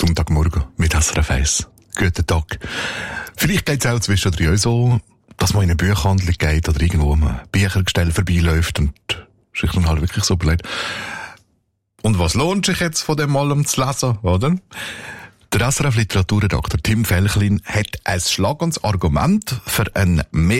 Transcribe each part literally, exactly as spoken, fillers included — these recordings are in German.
Sonntagmorgen mit S R F eins. Guten Tag. Vielleicht geht es auch zwischendurch euch so, dass man in eine Buchhandlung geht oder irgendwo am Büchergestell vorbeiläuft und sich dann halt wirklich so überlegt, und was lohnt sich jetzt von dem allem zu lesen, oder? Der S R F-Literaturredakteur Tim Felchlin hat ein schlagendes Argument für einen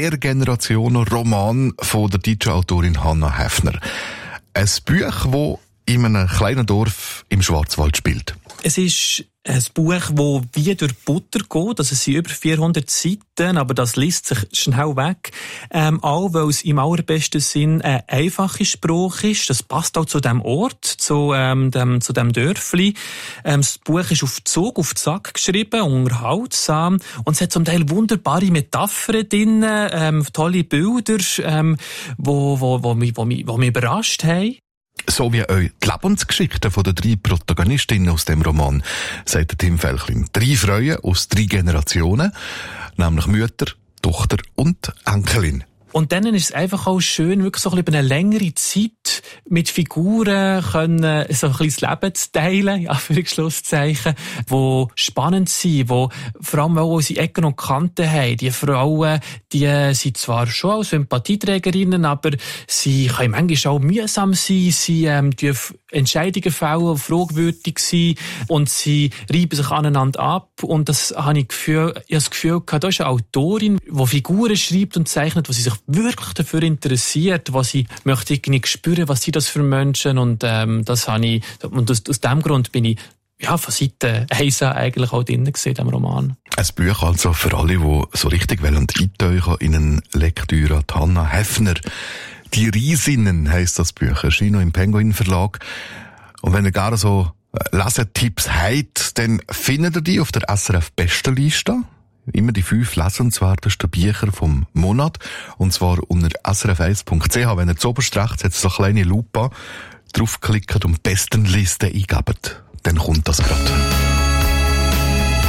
Mehrgenerationen-Roman von der deutschen Autorin Hannah Häfner. Ein Buch, das in einem kleinen Dorf im Schwarzwald spielt. Es ist ein Buch, das wie durch Butter geht. Also es sind über vierhundert Seiten, aber das liest sich schnell weg. Ähm, auch weil es im allerbesten Sinn ein einfacher Spruch ist. Das passt auch zu dem Ort, zu ähm, dem, zu dem Dörfli. Ähm, das Buch ist auf Zug, auf Zack geschrieben, unterhaltsam. Und es hat zum Teil wunderbare Metaphern drin, ähm, tolle Bilder, ähm, wo, wo, wo, mich, wo, mich, wo mich überrascht haben. So wie euch die Lebensgeschichten von den drei Protagonistinnen aus dem Roman, sagt Tim Felchlin. Drei Frauen aus drei Generationen, nämlich Mütter, Tochter und Enkelin. Und dann ist es einfach auch schön, wirklich so ein bisschen über eine längere Zeit mit Figuren können, so ein bisschen das Leben zu teilen, ja, für ein Schlusszeichen, die spannend sind, die vor allem auch unsere Ecken und Kanten haben. Die Frauen, die sind zwar schon auch Sympathieträgerinnen, aber sie können manchmal auch mühsam sein, sie ähm, dürfen Entscheidungen fällen, fragwürdig sein und sie reiben sich aneinander ab. Und das habe ich, Gefühl, ich habe das Gefühl gehabt, da ist eine Autorin, die Figuren schreibt und zeichnet, die sie sich wirklich dafür interessiert, was sie möchte irgendwie spüren, was sind das für Menschen, und ähm, das habe ich, und aus, aus dem Grund bin ich ja von Seite eins eigentlich auch drin gesehen im Roman. Ein Buch also für alle, die so richtig wollen eintauchen in eine Lektüre. Die Hannah Häfner, «Die Riesinnen» heisst das Buch, erschien im Penguin Verlag. Und wenn ihr gerne so Lesetipps habt, dann findet ihr die auf der S R F-Bestenliste. Immer die fünf lesenswertesten Bücher vom Monat. Und zwar unter s r f eins punkt c h. Wenn ihr zu oberst rechts jetzt so eine kleine Lupe draufklickt und Bestenliste eingebt, dann kommt das gerade.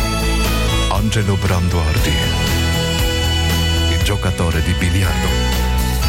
Angelo Branduardi, Il giocatore di biliardo.